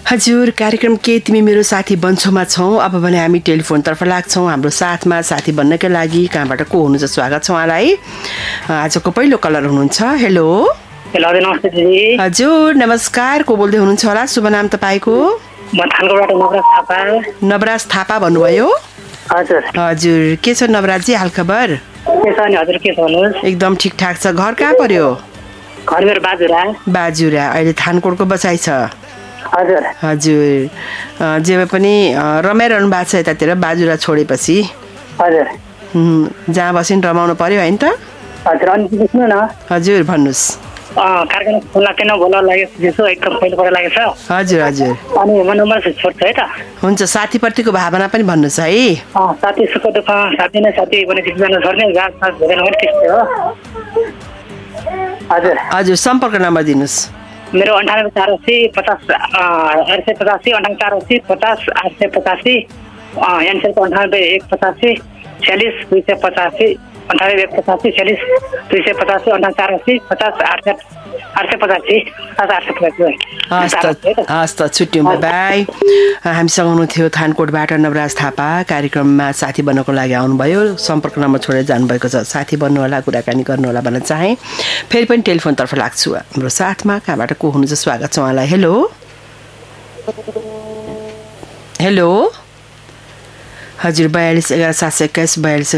हजुर कार्यक्रम के तिमी मेरो साथी बन्छौमा छौँ। अब भने हामी टेलिफोनतर्फ लाग्छौँ हाम्रो साथमा साथी बन्नका लागि। कहाँबाट को हुनुहुन्छ? स्वागत छ उहाँलाई। आजको पहिलो कलर हुनुहुन्छ। हेलो हेलो नमस्ते दिदी। हजुर नमस्कार। को बोल्दै हुनुहुन्छ होला? शुभ नाम तपाईँको? म थानकोटबाट नवराज थापा। नवराज थापा भन्नुभयो? हजुर हजुर के छ नवराजजी हालखबर? के छ नि हजुर, के छ भन्नुहोस्? एकदम ठिकठाक छ। घर कहाँ पर्यो? घर मेरो बाजुरा। बाजुरा। अहिले थानकोटको बसाइ छ? हजुर हजुर जे भए पनि रमाइरहनु भएको छ यतातिर बाजुरा छोडेपछि? हजुर जहाँ बस्यो नि रमाउनु पर्यो होइन त? हजुर। अनि बुझ्नु न। हजुर भन्नुहोस्। कार्यक्रम खुल्ला किन बोल्न लागेको एकदम पहिलोपल्ट लागेको छ। हजुर हजुर। अनि म नम्बर छोड्छु है त। हुन्छ साथीप्रतिको भावना पनि भन्नुहोस् है। साथी सुख दुःख साथी नै साथी भने जित्न छोड्ने जात साथ भएन भने त्यस्तै हो। हजुर हजुर सम्पर्क नम्बर दिनुहोस्। मेरो 98 480 50 885 98 480 50 885 एनसेलको 98 185 46 285 98 185 46 285 98 480 50 हस् त छुट्यौँ। बाई। हामीसँग हुनुहुन्थ्यो थानकोटबाट नवराज थापा। कार्यक्रममा साथी बन्नको लागि आउनुभयो। सम्पर्क नम्बर छोडेर जानुभएको छ। साथी बन्नुहोला, कुराकानी गर्नुहोला भन्न चाहेँ। फेरि पनि टेलिफोनतर्फ लाग्छु हाम्रो साथमा। कहाँबाट को हुनुहुन्छ? स्वागत छ उहाँलाई। हेलो हेलो हजुर 42 11 721 42